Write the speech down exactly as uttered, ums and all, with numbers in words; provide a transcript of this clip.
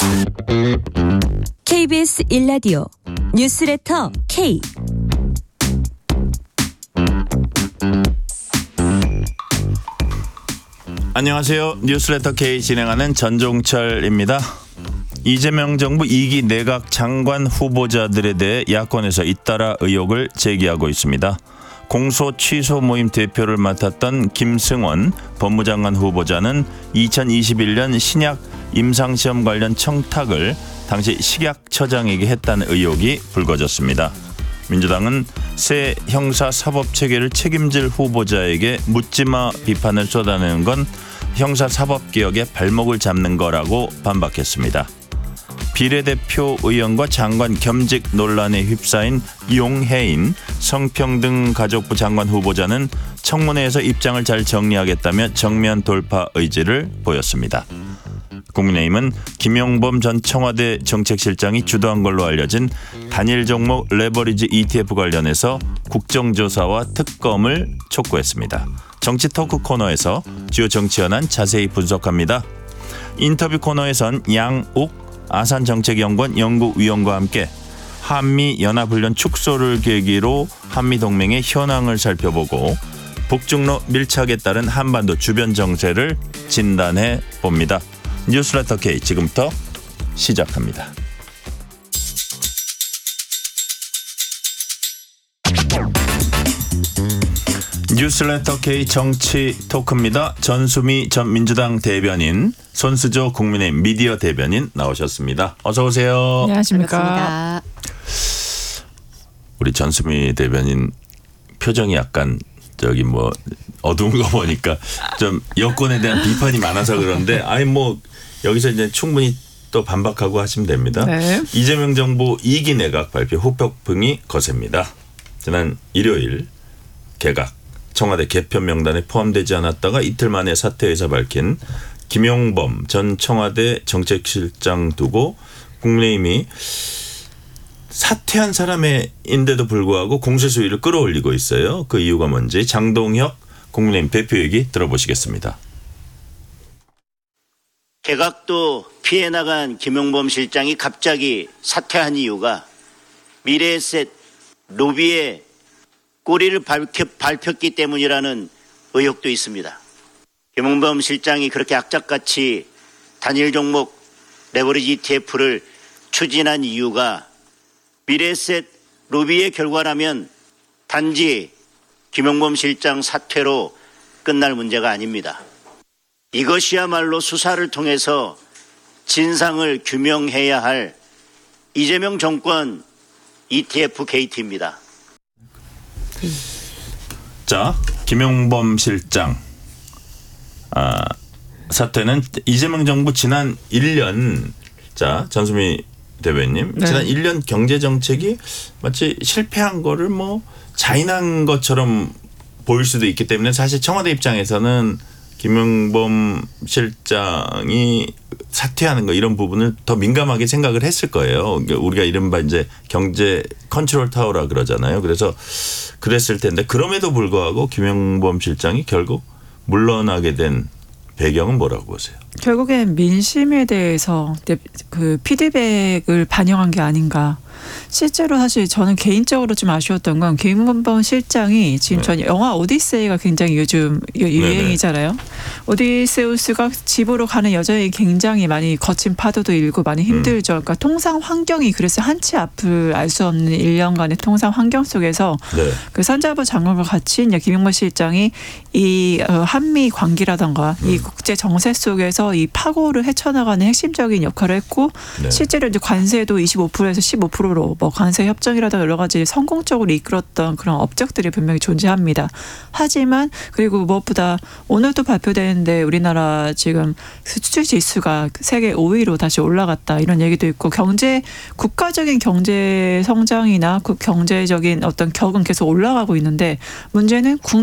케이비에스 일 라디오 뉴스레터 K. 안녕하세요. 뉴스레터 K 진행하는 전종철입니다. 이재명 정부 이 기 내각 장관 후보자들에 대해 야권에서 잇따라 의혹을 제기하고 있습니다. 공소 취소 모임 대표를 맡았던 김승원 법무장관 후보자는 이천이십일 년 신약 임상시험 관련 청탁을 당시 식약처장에게 했다는 의혹이 불거졌습니다. 민주당은 새 형사사법체계를 책임질 후보자에게 묻지마 비판을 쏟아내는 건 형사사법개혁의 발목을 잡는 거라고 반박했습니다. 비례대표 의원과 장관 겸직 논란에 휩싸인 용해인 성평등 가족부 장관 후보자는 청문회에서 입장을 잘 정리하겠다며 정면 돌파 의지를 보였습니다. 국민의힘은 김용범 전 청와대 정책실장이 주도한 걸로 알려진 단일 종목 레버리지 이티에프 관련해서 국정조사와 특검을 촉구했습니다. 정치 토크 코너에서 주요 정치 현안 자세히 분석합니다. 인터뷰 코너에선 양욱 아산정책연구원 연구위원과 함께 한미연합훈련 축소를 계기로 한미동맹의 현황을 살펴보고 북중로 밀착에 따른 한반도 주변 정세를 진단해 봅니다. 뉴스레터 K 지금부터 시작합니다. 뉴스레터 K 정치 토크입니다. 전수미 전 민주당 대변인, 손수조 국민의힘 미디어 대변인 나오셨습니다. 어서 오세요. 안녕하십니까. 우리 전수미 대변인 표정이 약간 저기 뭐 어두운 거 보니까 좀 여권에 대한 비판이 많아서 그런데 아니 뭐 여기서 이제 충분히 또 반박하고 하시면 됩니다. 네. 이재명 정부 이 기 내각 발표 후폭풍이 거셉니다. 지난 일요일 개각 청와대 개편 명단에 포함되지 않았다가 이틀 만에 사퇴해서 밝힌 김용범 전 청와대 정책실장 두고 국민의힘이 사퇴한 사람인데도 불구하고 공세 수위를 끌어올리고 있어요. 그 이유가 뭔지 장동혁 국민의힘 대표 얘기 들어보시겠습니다. 개각도 피해 나간 김용범 실장이 갑자기 사퇴한 이유가 미래에셋 로비에 꼬리를 밝혀, 밟혔기 때문이라는 의혹도 있습니다. 김용범 실장이 그렇게 악착같이 단일 종목 레버리지 이티에프를 추진한 이유가 미래에셋 로비의 결과라면 단지 김용범 실장 사퇴로 끝날 문제가 아닙니다. 이것이야말로 수사를 통해서 진상을 규명해야 할 이재명 정권 이티에프 게이트입니다. 자, 김용범 실장 아, 사퇴는 이재명 정부 지난 일 년 자 전수미 대변인 네. 지난 일 년 경제 정책이 마치 실패한 거를 뭐 자인한 것처럼 보일 수도 있기 때문에 사실 청와대 입장에서는 김용범 실장이 사퇴하는 거 이런 부분을 더 민감하게 생각을 했을 거예요. 우리가 이른바 이제 경제 컨트롤 타워라 그러잖아요. 그래서 그랬을 텐데 그럼에도 불구하고 김용범 실장이 결국 물러나게 된 배경은 뭐라고 보세요? 결국엔 민심에 대해서 그 피드백을 반영한 게 아닌가. 실제로 사실 저는 개인적으로 좀 아쉬웠던 건 김용범 실장이 지금 네. 전 영화 오디세이가 굉장히 요즘 유행이잖아요. 네네. 오디세우스가 집으로 가는 여정이 굉장히 많이 거친 파도도 일고 많이 힘들죠. 그러니까 통상 환경이 그래서 한치 앞을 알 수 없는 일 년간의 통상 환경 속에서 네. 그 산자부 장관과 같이 이제 김용범 실장이 이 한미 관계라던가 음. 이 국제 정세 속에서 이 파고를 헤쳐나가는 핵심적인 역할을 했고 네. 실제로 이제 관세도 이십오 퍼센트에서 십오 퍼센트로 뭐 관세 협정이라든가 여러 가지 성공적으로 이끌었던 그런 업적들이 분명히 존재합니다. 하지만 그리고 무엇보다 오늘도 발표되는데 우리나라 지금 수출 지수가 세계 오 위로 다시 올라갔다 이런 얘기도 있고 경제 국가적인 경제 성장이나 그 경제적인 어떤 격은 계속 올라가고 있는데 문제는 국